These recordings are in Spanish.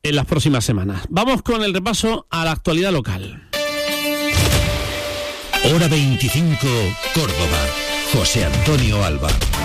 en las próximas semanas. Vamos con el repaso a la actualidad local. Hora 25, Córdoba. José Antonio Alba.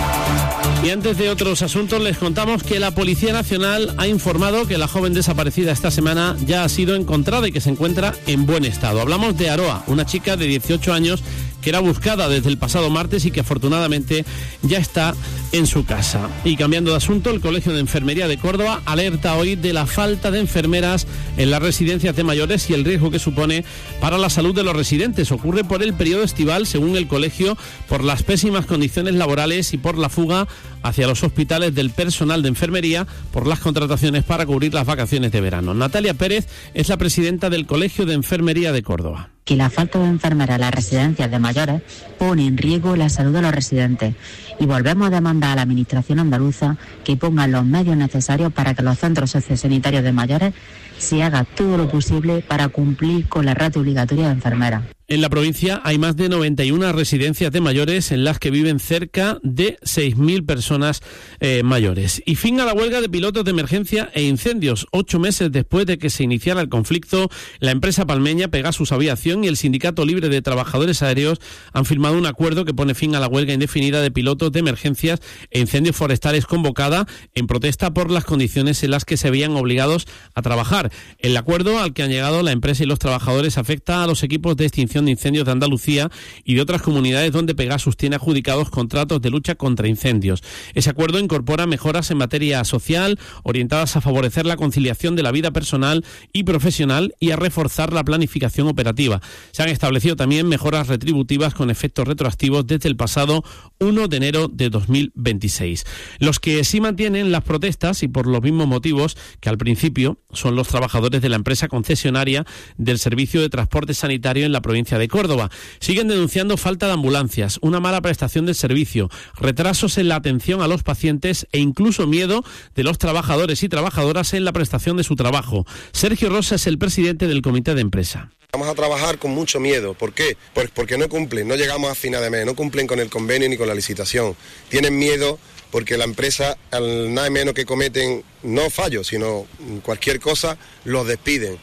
Y antes de otros asuntos, les contamos que la Policía Nacional ha informado que la joven desaparecida esta semana ya ha sido encontrada y que se encuentra en buen estado. Hablamos de Aroa, una chica de 18 años que era buscada desde el pasado martes y que afortunadamente ya está en su casa. Y cambiando de asunto, el Colegio de Enfermería de Córdoba alerta hoy de la falta de enfermeras en las residencias de mayores y el riesgo que supone para la salud de los residentes. Ocurre por el periodo estival, según el colegio, por las pésimas condiciones laborales y por la fuga hacia los hospitales del personal de enfermería por las contrataciones para cubrir las vacaciones de verano. Natalia Pérez es la presidenta del Colegio de Enfermería de Córdoba. Que la falta de enfermeras en las residencias de mayores pone en riesgo la salud de los residentes y volvemos a demandar a la Administración andaluza que ponga los medios necesarios para que los centros sociosanitarios de mayores se haga todo lo posible para cumplir con la ratio obligatoria de enfermeras. En la provincia hay más de 91 residencias de mayores en las que viven cerca de 6.000 personas mayores. Y fin a la huelga de pilotos de emergencia e incendios. 8 meses después de que se iniciara el conflicto, la empresa palmeña Pegasus Aviación y el Sindicato Libre de Trabajadores Aéreos han firmado un acuerdo que pone fin a la huelga indefinida de pilotos de emergencias e incendios forestales convocada en protesta por las condiciones en las que se veían obligados a trabajar. El acuerdo al que han llegado la empresa y los trabajadores afecta a los equipos de extinción de incendios de Andalucía y de otras comunidades donde Pegasus tiene adjudicados contratos de lucha contra incendios. Ese acuerdo incorpora mejoras en materia social orientadas a favorecer la conciliación de la vida personal y profesional y a reforzar la planificación operativa. Se han establecido también mejoras retributivas con efectos retroactivos desde el pasado 1 de enero de 2026. Los que sí mantienen las protestas y por los mismos motivos que al principio son los trabajadores de la empresa concesionaria del servicio de transporte sanitario en la provincia de Córdoba. Siguen denunciando falta de ambulancias, una mala prestación del servicio, retrasos en la atención a los pacientes e incluso miedo de los trabajadores y trabajadoras en la prestación de su trabajo. Sergio Rosa es el presidente del comité de empresa. Vamos a trabajar con mucho miedo. ¿Por qué? Pues porque no cumplen, no llegamos a final de mes, no cumplen con el convenio ni con la licitación. Tienen miedo porque la empresa, al nada menos que cometen, no fallos, sino cualquier cosa, los despiden.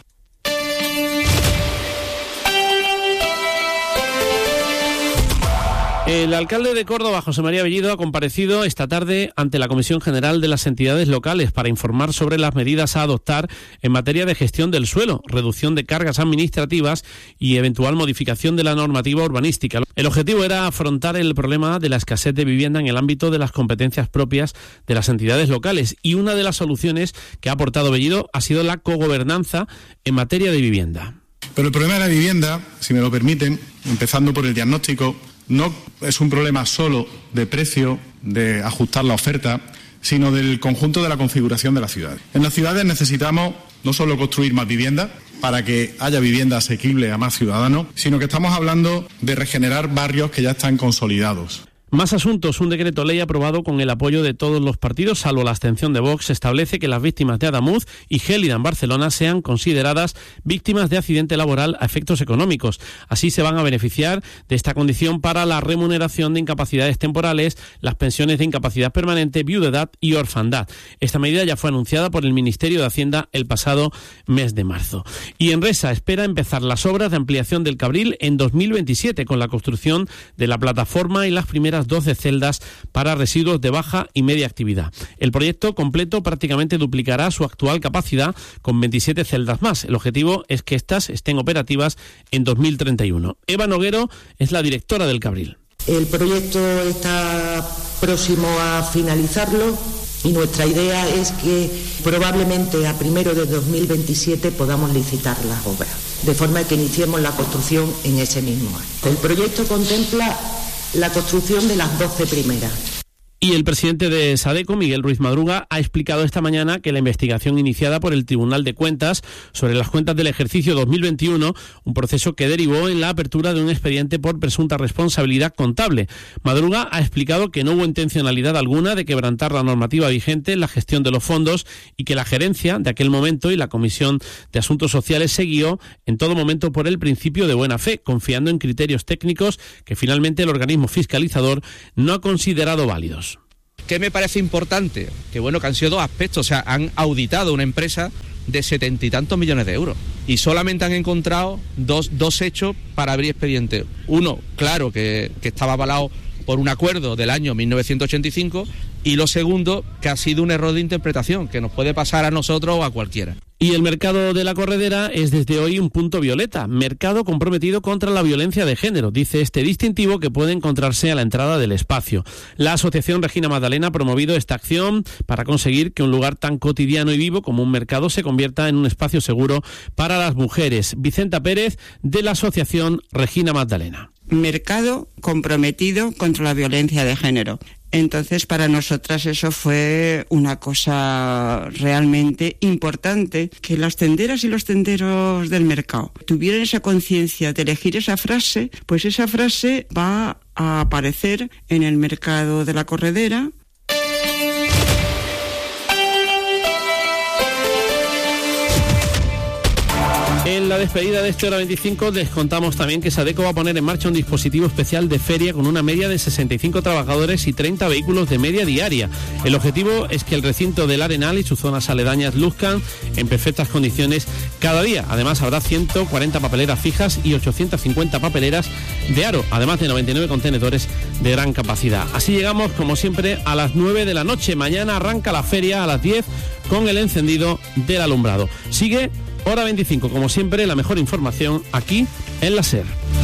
El alcalde de Córdoba, José María Bellido, ha comparecido esta tarde ante la Comisión General de las Entidades Locales para informar sobre las medidas a adoptar en materia de gestión del suelo, reducción de cargas administrativas y eventual modificación de la normativa urbanística. El objetivo era afrontar el problema de la escasez de vivienda en el ámbito de las competencias propias de las entidades locales, y una de las soluciones que ha aportado Bellido ha sido la cogobernanza en materia de vivienda. Pero el problema de la vivienda, si me lo permiten, empezando por el diagnóstico, no es un problema solo de precio, de ajustar la oferta, sino del conjunto de la configuración de la ciudad. En las ciudades necesitamos no solo construir más vivienda para que haya vivienda asequible a más ciudadanos, sino que estamos hablando de regenerar barrios que ya están consolidados. Más asuntos. Un decreto ley aprobado con el apoyo de todos los partidos, salvo la abstención de Vox, establece que las víctimas de Adamuz y Gélida en Barcelona sean consideradas víctimas de accidente laboral a efectos económicos. Así se van a beneficiar de esta condición para la remuneración de incapacidades temporales, las pensiones de incapacidad permanente, viudedad y orfandad. Esta medida ya fue anunciada por el Ministerio de Hacienda el pasado mes de marzo. Y Enresa espera empezar las obras de ampliación del Cabril en 2027 con la construcción de la plataforma y las primeras 12 celdas para residuos de baja y media actividad. El proyecto completo prácticamente duplicará su actual capacidad con 27 celdas más. El objetivo es que estas estén operativas en 2031. Eva Noguero es la directora del Cabril. El proyecto está próximo a finalizarlo y nuestra idea es que probablemente a primero de 2027 podamos licitar las obras, de forma que iniciemos la construcción en ese mismo año. El proyecto contempla la construcción de las 12 primeras. Y el presidente de SADECO, Miguel Ruiz Madruga, ha explicado esta mañana que la investigación iniciada por el Tribunal de Cuentas sobre las cuentas del ejercicio 2021, un proceso que derivó en la apertura de un expediente por presunta responsabilidad contable. Madruga ha explicado que no hubo intencionalidad alguna de quebrantar la normativa vigente en la gestión de los fondos y que la gerencia de aquel momento y la Comisión de Asuntos Sociales se guió en todo momento por el principio de buena fe, confiando en criterios técnicos que finalmente el organismo fiscalizador no ha considerado válidos. ¿Qué me parece importante? Que bueno, que han sido dos aspectos, o sea, han auditado una empresa de 70 y tantos millones de euros. Y solamente han encontrado dos hechos para abrir expediente. Uno, claro, que estaba avalado por un acuerdo del año 1985, y lo segundo, que ha sido un error de interpretación, que nos puede pasar a nosotros o a cualquiera. Y el mercado de la Corredera es desde hoy un punto violeta, mercado comprometido contra la violencia de género, dice este distintivo que puede encontrarse a la entrada del espacio. La Asociación Regina Magdalena ha promovido esta acción para conseguir que un lugar tan cotidiano y vivo como un mercado se convierta en un espacio seguro para las mujeres. Vicenta Pérez, de la Asociación Regina Magdalena. Mercado comprometido contra la violencia de género. Entonces, para nosotras eso fue una cosa realmente importante, que las tenderas y los tenderos del mercado tuvieran esa conciencia de elegir esa frase, pues esa frase va a aparecer en el mercado de la Corredera. En la despedida de este Hora 25 les contamos también que Sadeco va a poner en marcha un dispositivo especial de feria con una media de 65 trabajadores y 30 vehículos de media diaria. El objetivo es que el recinto del Arenal y sus zonas aledañas luzcan en perfectas condiciones cada día. Además habrá 140 papeleras fijas y 850 papeleras de aro, además de 99 contenedores de gran capacidad. Así llegamos, como siempre, a las 9 de la noche. Mañana arranca la feria a las 10 con el encendido del alumbrado. Sigue Hora 25, como siempre, la mejor información aquí en la SER.